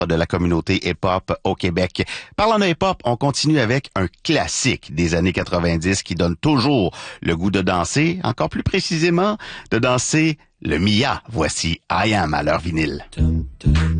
de la communauté hip-hop au Québec. Parlant de hip-hop, on continue avec un classique des années 90 qui donne toujours le goût de danser, encore plus précisément, de danser le Mia. Voici I Am à leur vinyle.